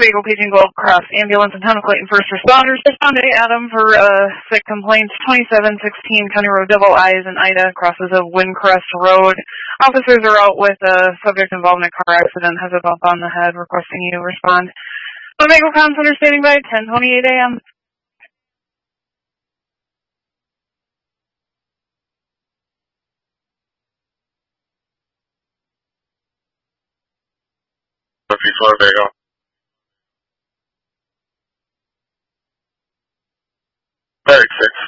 Winnebago paging Gold Cross Ambulance and Town of Clayton First Responders. Responded Adam for sick complaints 2716 County Road Double I's and Ida crosses of Windcrest Road. Officers are out with a subject involved in a car accident, has a bump on the head, requesting you respond. Winnebago Comm Center standing by 10:28 a.m. Northeast Winnebago. Barracks 6.